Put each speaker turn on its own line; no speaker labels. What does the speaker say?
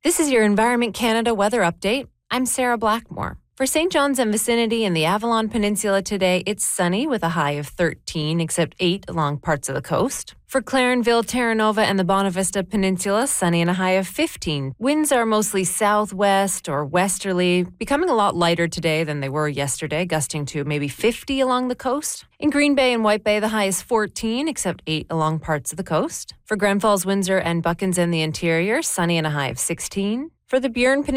This is your Environment Canada weather update. I'm Sarah Blackmore. For St. John's and vicinity in the Avalon Peninsula today, it's sunny with a high of 13, except 8 along parts of the coast. For Clarenville, Terra Nova, and the Bonavista Peninsula, sunny and a high of 15. Winds are mostly southwest or westerly, becoming a lot lighter today than they were yesterday, gusting to maybe 50 along the coast. In Green Bay and White Bay, the high is 14, except 8 along parts of the coast. For Grand Falls, Windsor, and Buckens in the interior, sunny and a high of 16. For the Burin Peninsula,